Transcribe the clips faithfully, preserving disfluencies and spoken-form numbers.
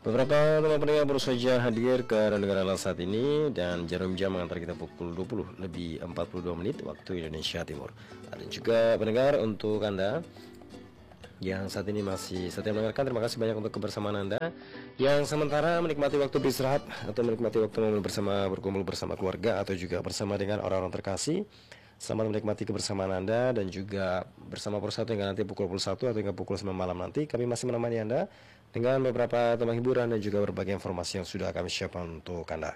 Beberapa teman pendengar baru saja hadir ke negara saat ini dan jarum jam mengantar kita pukul dua puluh lebih empat puluh dua menit waktu Indonesia Timur. Dan juga pendengar, untuk Anda yang saat ini masih setia mendengarkan, terima kasih banyak untuk kebersamaan Anda. Yang sementara menikmati waktu beristirahat atau menikmati waktu momen bersama, berkumpul bersama keluarga atau juga bersama dengan orang-orang terkasih, selamat menikmati kebersamaan Anda. Dan juga bersama Persatu hingga nanti pukul dua puluh satu atau hingga pukul sembilan malam nanti, kami masih menemani Anda dengan beberapa tema hiburan dan juga berbagai informasi yang sudah kami siapkan untuk Anda.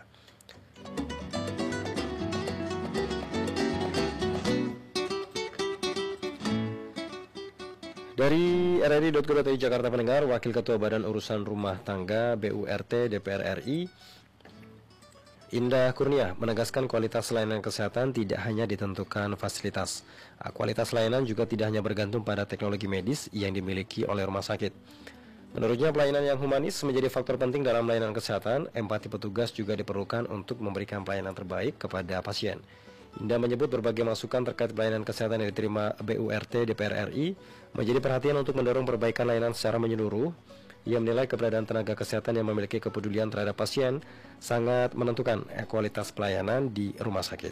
Dari r r i dot co dot i Jakarta pendengar, Wakil Ketua Badan Urusan Rumah Tangga B U R T D P R R I Indah Kurnia menegaskan kualitas layanan kesehatan tidak hanya ditentukan fasilitas. Kualitas layanan juga tidak hanya bergantung pada teknologi medis yang dimiliki oleh rumah sakit. Menurutnya, pelayanan yang humanis menjadi faktor penting dalam layanan kesehatan. Empati petugas juga diperlukan untuk memberikan pelayanan terbaik kepada pasien. Indah menyebut berbagai masukan terkait pelayanan kesehatan yang diterima B U R T D P R R I menjadi perhatian untuk mendorong perbaikan layanan secara menyeluruh. Ia menilai keberadaan tenaga kesehatan yang memiliki kepedulian terhadap pasien sangat menentukan kualitas pelayanan di rumah sakit.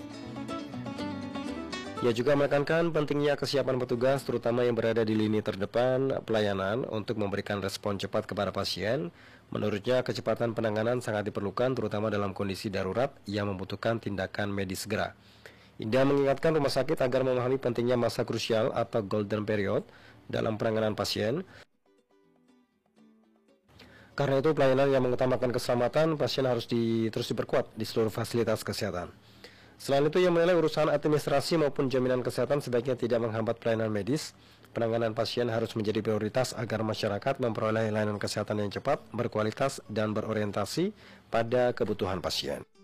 Ia juga menekankan pentingnya kesiapan petugas, terutama yang berada di lini terdepan pelayanan, untuk memberikan respon cepat kepada pasien. Menurutnya, kecepatan penanganan sangat diperlukan, terutama dalam kondisi darurat yang membutuhkan tindakan medis segera. Indah mengingatkan rumah sakit agar memahami pentingnya masa krusial atau golden period dalam penanganan pasien. Karena itu, pelayanan yang mengutamakan keselamatan pasien harus di, terus diperkuat di seluruh fasilitas kesehatan. Selain itu, ia menilai urusan administrasi maupun jaminan kesehatan sebaiknya tidak menghambat pelayanan medis. Penanganan pasien harus menjadi prioritas agar masyarakat memperoleh layanan kesehatan yang cepat, berkualitas, dan berorientasi pada kebutuhan pasien.